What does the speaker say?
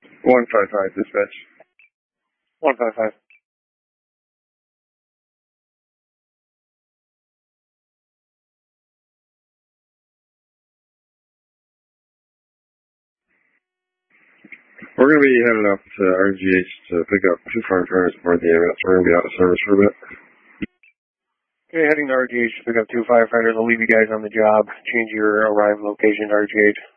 155 dispatch. 155. We're going to be heading up to RGH to pick up 2 firefighters aboard the ambulance. We're going to be out of service for a bit. Okay, heading to RGH to pick up 2 firefighters. I'll leave you guys on the job. Change your arrival location to RGH.